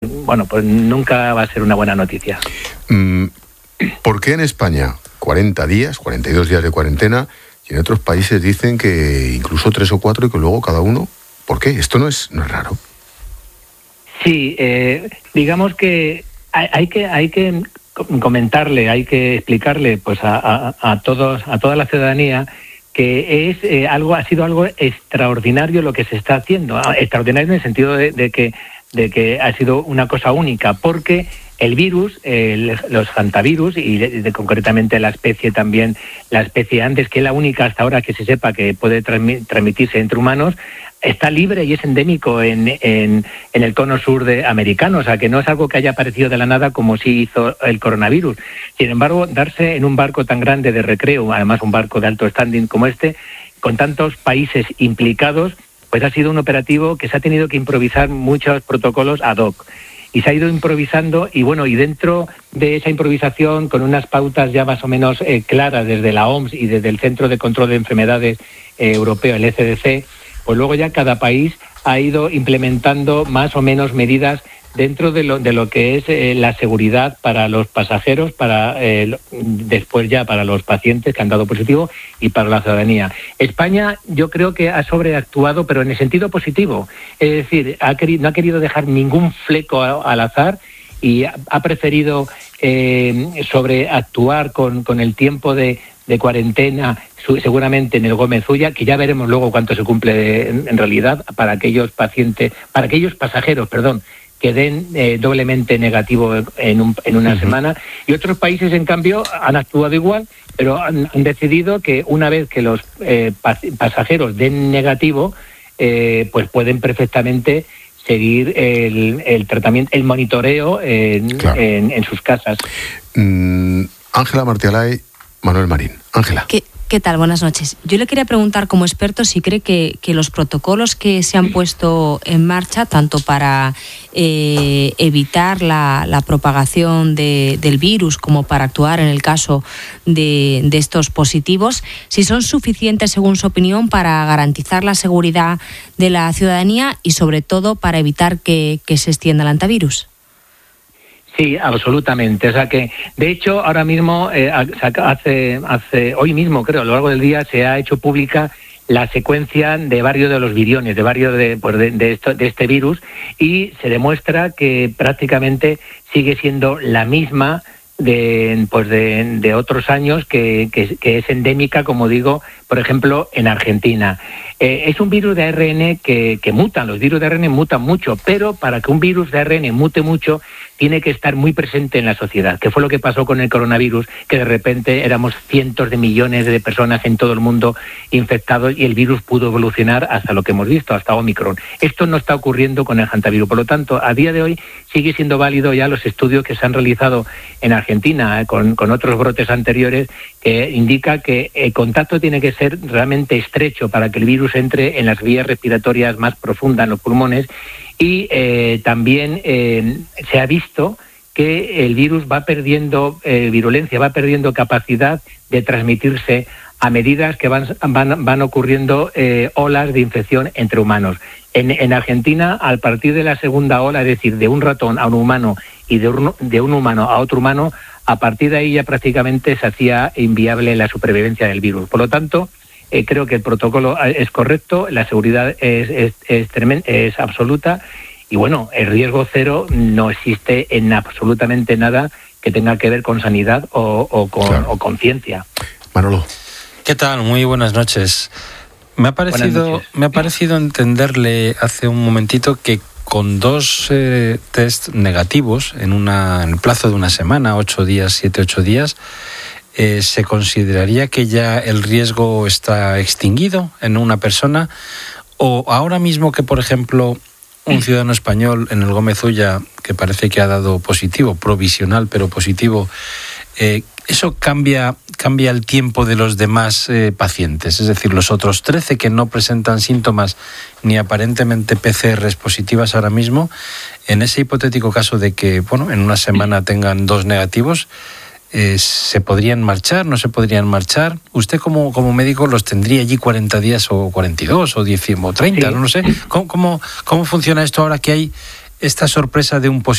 bueno, pues nunca va a ser una buena noticia. ¿Por qué en España 40 días, 42 días de cuarentena, y en otros países dicen que incluso 3 o 4 y que luego cada uno? ¿Por qué? Esto no es raro. Sí, digamos que hay que comentarle, hay que explicarle pues a toda la ciudadanía que ha sido algo extraordinario lo que se está haciendo. Extraordinario en el sentido de que ha sido una cosa única, porque el virus, los hantavirus, y concretamente la especie Andes, que es la única hasta ahora que se sepa que puede transmitirse entre humanos, está libre y es endémico en el cono sur americano, o sea que no es algo que haya aparecido de la nada como sí hizo el coronavirus. Sin embargo, darse en un barco tan grande de recreo, además un barco de alto standing como este, con tantos países implicados, pues ha sido un operativo que se ha tenido que improvisar muchos protocolos ad hoc. Y se ha ido improvisando y dentro de esa improvisación, con unas pautas ya más o menos claras desde la OMS y desde el Centro de Control de Enfermedades Europeo, el ECDC, pues luego ya cada país ha ido implementando más o menos medidas dentro de lo que es la seguridad para los pasajeros, después ya para los pacientes que han dado positivo y para la ciudadanía. España yo creo que ha sobreactuado, pero en el sentido positivo. Es decir, no ha querido dejar ningún fleco al azar y ha preferido sobreactuar con el tiempo de cuarentena, seguramente en el Gómez Ulla, que ya veremos luego cuánto se cumple en realidad para aquellos pasajeros, que den doblemente negativo en una semana. Y otros países, en cambio, han actuado igual, pero han decidido que una vez que los pasajeros den negativo, pues pueden perfectamente seguir el tratamiento, el monitoreo en sus casas. Ángela Martialay, Manuel Marín. Ángela. ¿Qué tal? Buenas noches. Yo le quería preguntar como experto si cree que los protocolos que se han puesto en marcha, tanto para evitar la propagación del virus como para actuar en el caso de estos positivos, si son suficientes, según su opinión, para garantizar la seguridad de la ciudadanía y sobre todo para evitar que se extienda el hantavirus. Sí, absolutamente. O sea que, de hecho, ahora mismo, hoy mismo, creo, a lo largo del día, se ha hecho pública la secuencia de varios de los viriones, de varios de este virus, y se demuestra que prácticamente sigue siendo la misma de otros años, que es endémica, como digo, por ejemplo, en Argentina. Es un virus de ARN que mutan, los virus de ARN mutan mucho, pero para que un virus de ARN mute mucho, tiene que estar muy presente en la sociedad, que fue lo que pasó con el coronavirus, que de repente éramos cientos de millones de personas en todo el mundo infectados y el virus pudo evolucionar hasta lo que hemos visto, hasta Omicron. Esto no está ocurriendo con el hantavirus, por lo tanto, a día de hoy sigue siendo válido ya los estudios que se han realizado en Argentina con otros brotes anteriores, que indica que el contacto tiene que ser realmente estrecho para que el virus entre en las vías respiratorias más profundas, en los pulmones, y también se ha visto que el virus va perdiendo virulencia, va perdiendo capacidad de transmitirse a medida que van ocurriendo olas de infección entre humanos. En Argentina, al partir de la segunda ola, es decir, de un ratón a un humano y de un humano a otro humano, a partir de ahí ya prácticamente se hacía inviable la supervivencia del virus. Por lo tanto, creo que el protocolo es correcto, la seguridad es absoluta y el riesgo cero no existe en absolutamente nada que tenga que ver con sanidad o con ciencia. Manolo. ¿Qué tal? Muy buenas noches. Me ha parecido entenderle hace un momentito que con 2 test negativos en el plazo de una semana, 8 días, 7-8 días, ¿se consideraría que ya el riesgo está extinguido en una persona? ¿O ahora mismo que, por ejemplo, un ciudadano español en el Gómez Ulla, que parece que ha dado positivo, provisional pero positivo, eso cambia el tiempo de los demás pacientes? Es decir, los otros 13 que no presentan síntomas ni aparentemente PCRs positivas ahora mismo, en ese hipotético caso de que en una semana tengan 2 negativos, ¿se podrían marchar? ¿No se podrían marchar? Usted como médico los tendría allí 40 días o 42 o 10 o 30, sí. No sé. ¿Cómo funciona esto ahora que hay esta sorpresa de un positivo?